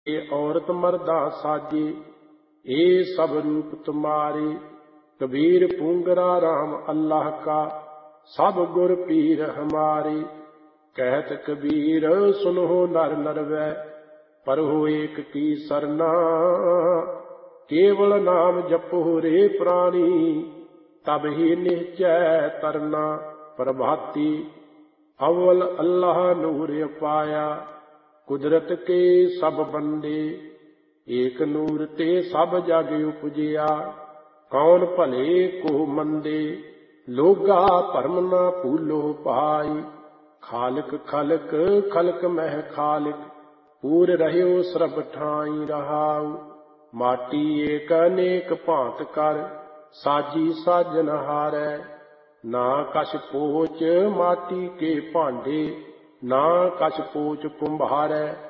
औरत मर्दा साजे, ए सब रूप तुम्हारे। कबीर पूंगरा राम अल्लाह का, सब गुर पीर हमारे। कहत कबीर सुनो नर नरवै, परहो एक की सरना। केवल नाम जपो रे प्राणी, तब ही निश्चय तरना। प्रभाती अव्वल अल्लाह नूर पाया, कुदरत के सब बंदे। एक नूर ते सब जग उपजिया, कौन भले को मंदे। लोगा भरम न भूलो पाई, खालिक खलक खलक मह खालिक। पूर रहयो सरब ठाई रहाऊ, माटी एक अनेक भांत कर। साजी साजन हारै, ना कछ पोच माटी के भांडे। ना कछ पोच कुम्हारै,